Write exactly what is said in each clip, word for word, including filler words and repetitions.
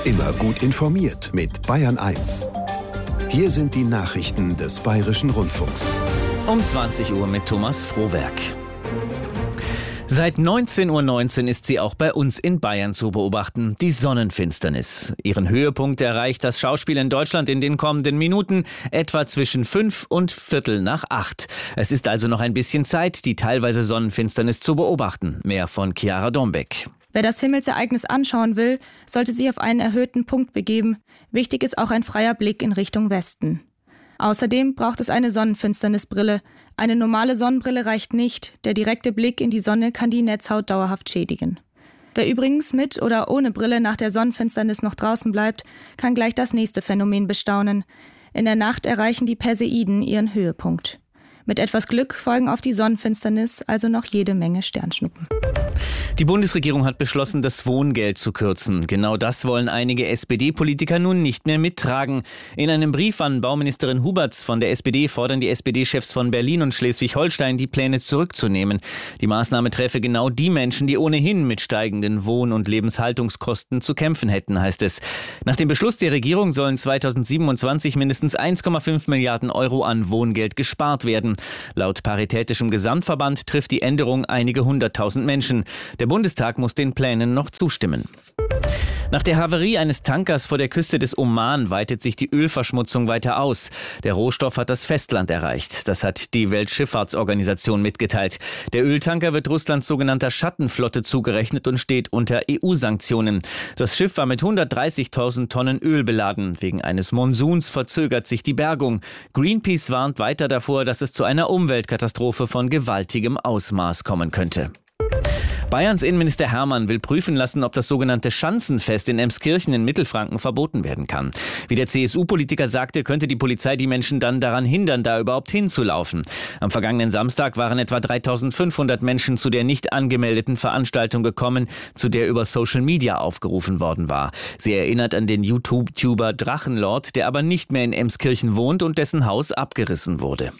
Immer gut informiert mit Bayern eins. Hier sind die Nachrichten des Bayerischen Rundfunks. Um zwanzig Uhr mit Thomas Frohwerk. Seit neunzehn Uhr neunzehn ist sie auch bei uns in Bayern zu beobachten, die Sonnenfinsternis. Ihren Höhepunkt erreicht das Schauspiel in Deutschland in den kommenden Minuten, etwa zwischen fünf und Viertel nach acht. Es ist also noch ein bisschen Zeit, die teilweise Sonnenfinsternis zu beobachten. Mehr von Chiara Dombeck. Wer das Himmelsereignis anschauen will, sollte sich auf einen erhöhten Punkt begeben. Wichtig ist auch ein freier Blick in Richtung Westen. Außerdem braucht es eine Sonnenfinsternisbrille. Eine normale Sonnenbrille reicht nicht. Der direkte Blick in die Sonne kann die Netzhaut dauerhaft schädigen. Wer übrigens mit oder ohne Brille nach der Sonnenfinsternis noch draußen bleibt, kann gleich das nächste Phänomen bestaunen. In der Nacht erreichen die Perseiden ihren Höhepunkt. Mit etwas Glück folgen auf die Sonnenfinsternis also noch jede Menge Sternschnuppen. Die Bundesregierung hat beschlossen, das Wohngeld zu kürzen. Genau das wollen einige S P D-Politiker nun nicht mehr mittragen. In einem Brief an Bauministerin Huberts von der S P D fordern die S P D-Chefs von Berlin und Schleswig-Holstein, die Pläne zurückzunehmen. Die Maßnahme treffe genau die Menschen, die ohnehin mit steigenden Wohn- und Lebenshaltungskosten zu kämpfen hätten, heißt es. Nach dem Beschluss der Regierung sollen zweitausendsiebenundzwanzig mindestens eins Komma fünf Milliarden Euro an Wohngeld gespart werden. Laut Paritätischem Gesamtverband trifft die Änderung einige hunderttausend Menschen. Der Bundestag muss den Plänen noch zustimmen. Nach der Havarie eines Tankers vor der Küste des Oman weitet sich die Ölverschmutzung weiter aus. Der Rohstoff hat das Festland erreicht. Das hat die Weltschifffahrtsorganisation mitgeteilt. Der Öltanker wird Russlands sogenannter Schattenflotte zugerechnet und steht unter E U-Sanktionen. Das Schiff war mit hundertdreißigtausend Tonnen Öl beladen. Wegen eines Monsuns verzögert sich die Bergung. Greenpeace warnt weiter davor, dass es zu einer Umweltkatastrophe von gewaltigem Ausmaß kommen könnte. Bayerns Innenminister Hermann will prüfen lassen, ob das sogenannte Schanzenfest in Emskirchen in Mittelfranken verboten werden kann. Wie der C S U-Politiker sagte, könnte die Polizei die Menschen dann daran hindern, da überhaupt hinzulaufen. Am vergangenen Samstag waren etwa dreitausendfünfhundert Menschen zu der nicht angemeldeten Veranstaltung gekommen, zu der über Social Media aufgerufen worden war. Sie erinnert an den YouTube-Tuber Drachenlord, der aber nicht mehr in Emskirchen wohnt und dessen Haus abgerissen wurde.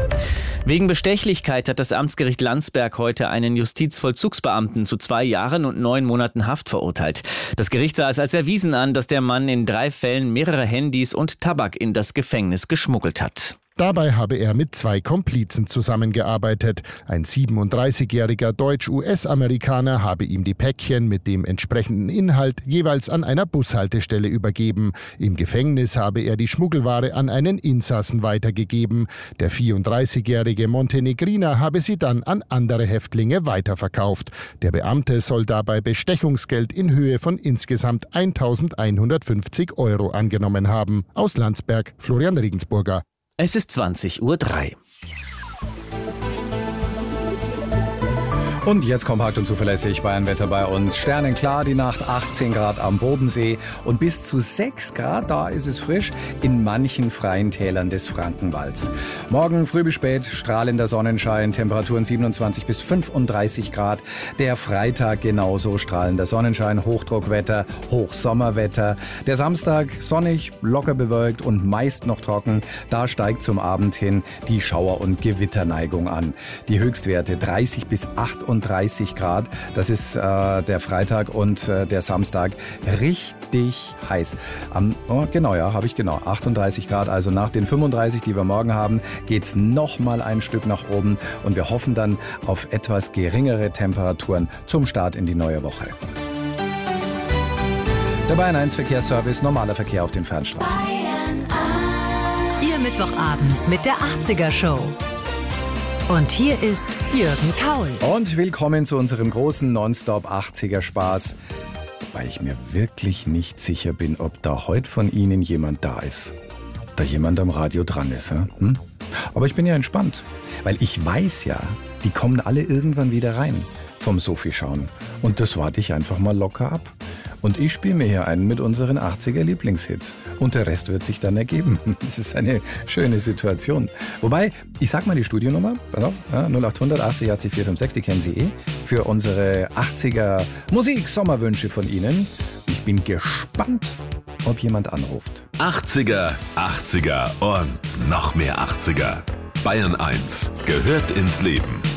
Wegen Bestechlichkeit hat das Amtsgericht Landsberg heute einen Justizvollzugsbeamten zu zwei Jahren und neun Monaten Haft verurteilt. Das Gericht sah es als erwiesen an, dass der Mann in drei Fällen mehrere Handys und Tabak in das Gefängnis geschmuggelt hat. Dabei habe er mit zwei Komplizen zusammengearbeitet. Ein siebenunddreißigjähriger Deutsch-U S-Amerikaner habe ihm die Päckchen mit dem entsprechenden Inhalt jeweils an einer Bushaltestelle übergeben. Im Gefängnis habe er die Schmuggelware an einen Insassen weitergegeben. Der vierunddreißigjährige Montenegriner habe sie dann an andere Häftlinge weiterverkauft. Der Beamte soll dabei Bestechungsgeld in Höhe von insgesamt eintausendeinhundertfünfzig Euro angenommen haben. Aus Landsberg, Florian Regensburger. Es ist zwanzig Uhr drei. Und jetzt kompakt und zuverlässig Bayernwetter bei uns. Sternenklar die Nacht, achtzehn Grad am Bodensee und bis zu sechs Grad, da ist es frisch, in manchen freien Tälern des Frankenwalds. Morgen früh bis spät strahlender Sonnenschein, Temperaturen siebenundzwanzig bis fünfunddreißig Grad. Der Freitag genauso strahlender Sonnenschein, Hochdruckwetter, Hochsommerwetter. Der Samstag sonnig, locker bewölkt und meist noch trocken. Da steigt zum Abend hin die Schauer- und Gewitterneigung an. Die Höchstwerte dreißig bis achtunddreißig Grad. Das ist äh, der Freitag und äh, der Samstag richtig heiß. Am, oh, genau, ja, habe ich genau. achtunddreißig Grad, also nach den fünfunddreißig, die wir morgen haben, geht es noch mal ein Stück nach oben und wir hoffen dann auf etwas geringere Temperaturen zum Start in die neue Woche. Der Bayern eins Verkehrsservice, normaler Verkehr auf den Fernstraßen. Ihr Mittwochabend mit der achtziger Show. Und hier ist Jürgen Kaul. Und willkommen zu unserem großen Nonstop achtziger Spaß. Weil ich mir wirklich nicht sicher bin, ob da heute von Ihnen jemand da ist. Da jemand am Radio dran ist. Hm? Aber ich bin ja entspannt. Weil ich weiß ja, die kommen alle irgendwann wieder rein vom Sophie-Schauen. Und das warte ich einfach mal locker ab. Und ich spiele mir hier einen mit unseren achtziger Lieblingshits. Und der Rest wird sich dann ergeben. Das ist eine schöne Situation. Wobei, ich sag mal die Studionummer. Pass auf, ja, null acht hundert achtzig achtzig vier fünf sechs, die kennen Sie eh. Für unsere achtziger Musik-Sommerwünsche von Ihnen. Ich bin gespannt, ob jemand anruft. achtziger, achtziger und noch mehr achtziger. Bayern eins gehört ins Leben.